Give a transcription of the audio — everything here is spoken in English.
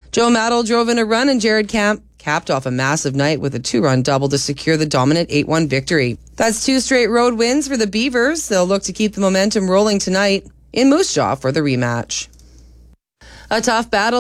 Joe Maddle drove in a run, and Jared Camp capped off a massive night with a 2-run double to secure the dominant 8-1 victory. That's 2 straight road wins for the Beavers. They'll look to keep the momentum rolling tonight in Moose Jaw for the rematch. A tough battle